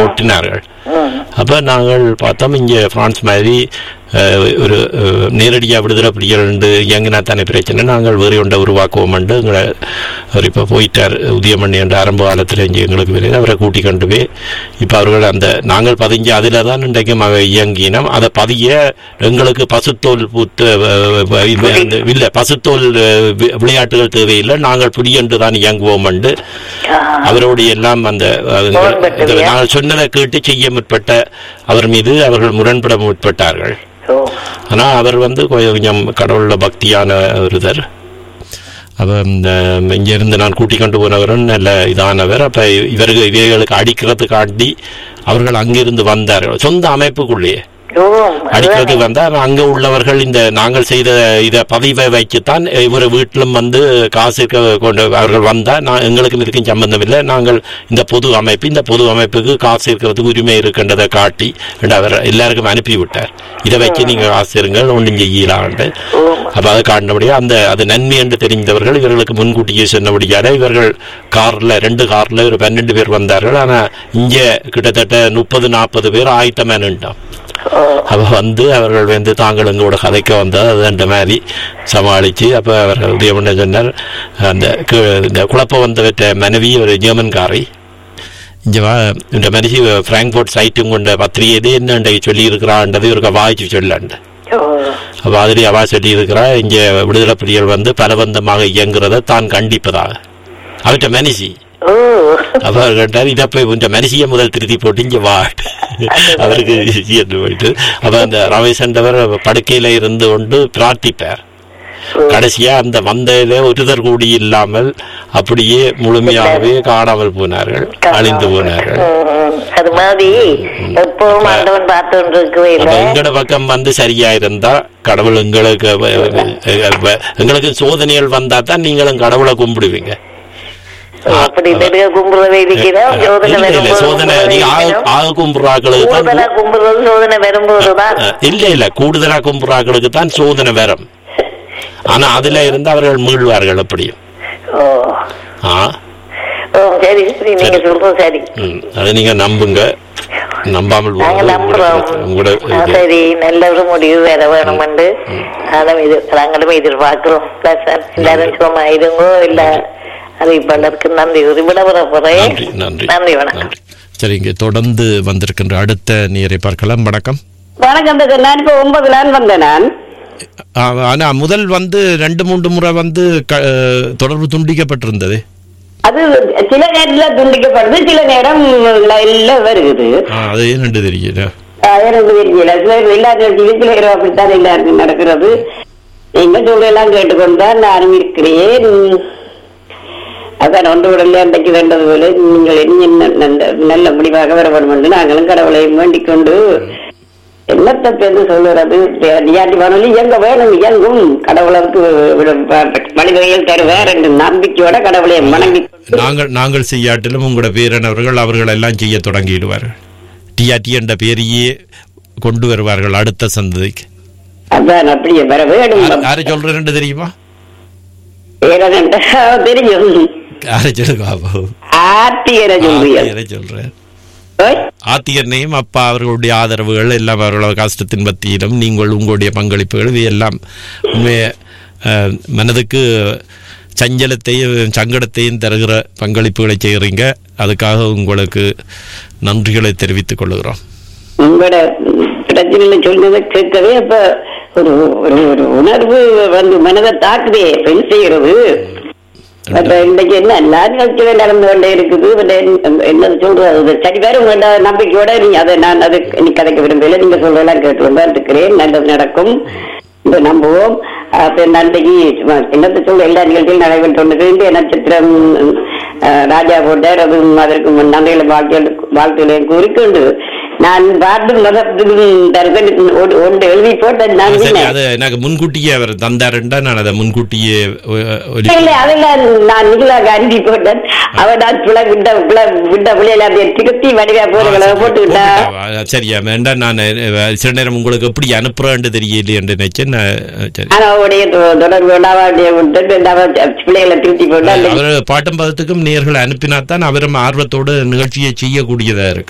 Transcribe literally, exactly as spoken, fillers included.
ஒட்டினார்கள். அப்போ நாங்கள் பார்த்தோம் இங்கே பிரான்ஸ் மாதிரி ஒரு நேரடியாக விடுதலை புலிகள் இயங்கினா தானே பிரச்சனை, நாங்கள் வேறு ஒன்றை உருவாக்குவோம் என்று எங்களை அவர் இப்போ போயிட்டார் உதயமணி என்ற ஆரம்ப காலத்தில் இங்கே எங்களுக்கு வெளியே அவரை கூட்டி கொண்டு போய் இப்போ அவர்கள் அந்த நாங்கள் பதிஞ்ச அதில் தான் இன்றைக்கும் இயங்கினோம். அதை பதிய எங்களுக்கு பசுத்தோல் பூத்து இல்லை பசுத்தோல் விளையாட்டுகள் தேவையில்லை, நாங்கள் புலியன்று தான் இயங்குவோம் என்று அவருடைய எல்லாம் அந்த நாங்கள் சொன்னதை கேட்டு செய்ய முற்பட்ட அவர் மீது அவர்கள் முரண்பட முற்பட்டார்கள். ஆனால் அவர் வந்து கொஞ்சம் கடவுள பக்தியான ஒருவர். அப்போ இங்கிருந்து நான் கூட்டிக் கொண்டு போனவரும் நல்ல இதானவர். அப்போ இவர்கள் இவைகளுக்கு அடிக்கிறதுக்காண்டி அவர்கள் அங்கிருந்து வந்தார்கள் சொந்த அமைப்புக்குள்ளேயே அடிக்கிறது வந்தால் அங்கே உள்ளவர்கள் இந்த நாங்கள் செய்த இதை பதிவை வைத்துத்தான் இவர் வீட்டிலும் வந்து காசு கொண்டு அவர்கள் வந்தால் நான் எங்களுக்கும் இதுக்கும் சம்பந்தம் இல்லை, நாங்கள் இந்த பொது அமைப்பு இந்த பொது அமைப்புக்கு காசு இருக்கிறதுக்கு உரிமை இருக்கின்றதை காட்டி அவர் எல்லாருக்கும் அனுப்பிவிட்டார். இதை வச்சு நீங்கள் காசு இருங்கள் ஒன்றும் செய்யலான்ட்டு. அப்போ அதை காட்டினபடியாக அந்த அது நன்மை என்று தெரிந்தவர்கள் இவர்களுக்கு முன்கூட்டியே சொன்னபடியால் இவர்கள் காரில் ரெண்டு காரில் ஒரு பன்னெண்டு பேர் வந்தார்கள். ஆனால் இங்கே கிட்டத்தட்ட முப்பது நாற்பது பேர் ஆயத்தமாக நின்றான். அப்போ வந்து அவர்கள் வந்து தாங்கள் எங்களோட கதைக்க வந்தால் அது அந்த மாதிரி சமாளித்து அப்போ அவர்கள் உதயமண்ண சொன்னார் அந்த இந்த குழப்பம் வந்தவற்ற மனைவி ஒரு ஜெர்மன்காரை இங்கே வா இந்த மனுஷி ஃப்ராங்க்ஃபோர்ட் சைட்டும் கொண்ட பத்திரிகையிலே என்ன சொல்லியிருக்கிறான்றது இவருக்கு வாய்ச்சி சொல்லாண்டு. அப்போ அதிலே அவா சொல்லியிருக்கிறா இங்கே விடுதலை புலிகள் வந்து பலவந்தமாக இயங்குறதை தான் கண்டிப்பதாக அவற்ற மனுஷி. அப்ப கேட்டார் இதை போய் இந்த மனுஷியை முதல் திருத்தி போட்டு இங்கே வா அவருக்கு போயிட்டு அப்ப அந்த ரமேசண்டவர் படுக்கையில இருந்து கொண்டு பிரார்த்திப்பார். கடைசியா அந்த வந்தையில ஒருதர் கூடி இல்லாமல் அப்படியே முழுமையாகவே காணாமல் போனார்கள், அழிந்து போனார்கள். எங்கட பக்கம் வந்து சரியா இருந்தா கடவுள் எங்களுக்கு எங்களுக்கு சோதனைகள் வந்தா தான் நீங்களும் கடவுளை கும்பிடுவீங்க. இல்ல இல்ல கூடுதலா கும்புறாக்களுக்கு தான் சோதனை வரும். ஆனா அதுல இருந்து அவர்கள் மீள்வார்கள். அப்படியும் அது நீங்க நம்புங்க, நம்பாமல் நல்ல ஒரு முடிவு வேற வேணும் என்று நாங்களும் எதிர்பார்க்கிறோம். எல்லாரும் சும்மா இருங்கோ இல்ல அறிவிப்பாளருக்கு நன்றி விளம்பர போறேன். நன்றி வணக்கம். சரிங்க, தொடர்ந்து வந்திருக்கின்ற அடுத்த நேரை பார்க்கலாம். வணக்கம். வணக்கம். நான் இப்ப ஒன்பது நாள் வந்தேன். நான் ஆனா முதல் வந்து ரெண்டு மூன்று முறை வந்து தொடர்பு துண்டிக்கப்பட்டிருந்தது. அது சில நேரத்துல துண்டிக்கப்படுது, சில நேரம் வருகிறது. அது என்னண்டு தெரியல எனக்கு தெரியல. எல்லா நேரத்திலும் அப்படித்தான் எல்லாருக்கும் நடக்கிறது. நீங்க சொல்றெல்லாம் கேட்டுக்கொண்டுதான் நானும் இருக்கிறேன். அதான் ஒன்று உடனே அன்றைக்கு வேண்டது போல நீங்கள் என்ன நல்ல முடிவாக வர வேண்டும் என்று நாங்களும் கடவுளை வேண்டிக் கொண்டு என்னத்தை பேருந்து சொல்லுறது நியாட்டி வானொலி இயங்க வேணும், இயங்கும் கடவுளுக்கு வழிவகையில் தருவார் என்று நம்பிக்கையோட கடவுளை வணங்கி நாங்கள் நாங்கள் செய்யாட்டிலும் உங்களோட பேரனவர்கள் அவர்கள் எல்லாம் செய்ய தொடங்கிடுவார்கள். டிஆர்டி என்ற பேரையே கொண்டு வருவார்கள் அடுத்த சந்ததிக்கு. அதான் அப்படியே வர வேணும். யாரு சொல்றேன் தெரியுமா? தெரியும். ஆத்தியர்னையும் அப்பா அவர்களுடைய ஆதரவுகள் எல்லாம் அவர்களோட கஷ்டத்தின் மத்தியிலும் நீங்கள் உங்களுடைய பங்களிப்புகள் இவையெல்லாம் உண்மைய மனதுக்கு சஞ்சலத்தையும் சங்கடத்தையும் தருகிற பங்களிப்புகளை செய்கிறீங்க. அதுக்காக உங்களுக்கு நன்றிகளை தெரிவித்துக் கொள்கிறோம். உங்களோட பிரச்சனை சொன்னதை கேட்கவே அப்ப ஒரு ஒரு உணர்வு வந்து மனதை தாக்குதே பெண் செய்கிறது. இன்னைக்கு என்ன எல்லா நிகழ்ச்சிகளும் நடந்து கொண்டே இருக்குது. என்ன சொல்றது சரி வேற உங்களோட நம்பிக்கையோட நீ அதை நான் அது நீ கதைக்க விரும்பல. நீங்க சொல்றதெல்லாம் கேட்டு கொண்டா இருக்கிறேன். நல்லது நடக்கும் நம்புவோம். அன்றைக்கு என்னத்தை சொல்ற எல்லா நிகழ்ச்சியும் நடைபெற்று கொண்டிருக்கின்ற நட்சத்திரம் ராஜா போட்டார். அது அதற்கு நன்றிகளை வாழ்க்கை வாழ்க்கைகளையும் கூறிக்கொண்டு நான் எழுதி போட்டேன். எனக்கு முன்கூட்டியே அவர் தந்தாருண்டா நான் அதை முன்கூட்டியே அதெல்லாம் நான் நிகழாக அனுப்பி போட்டேன். அவர் நான் பிள்ளை விட்ட பிள்ளை விட்ட பிள்ளைகளை திருத்தி வடிவா போடுகளை போட்டு விட்டா சரியா வேண்டாம். நான் சில நேரம் உங்களுக்கு எப்படி அனுப்புறேன்னு தெரியல என்று நினைச்சேன். அவருடைய தொடர்பு பிள்ளைகளை திருத்தி போட்டா அவர் பாட்டும் பதத்துக்கும் நேர்களை அனுப்பினாத்தான் அவரும் ஆர்வத்தோடு நிகழ்ச்சியை செய்யக்கூடியதா இருக்கு.